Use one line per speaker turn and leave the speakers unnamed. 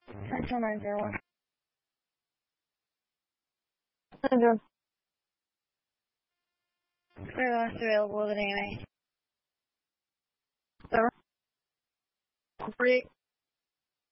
Central 901.
Central.
Very last available with an AMA.
48.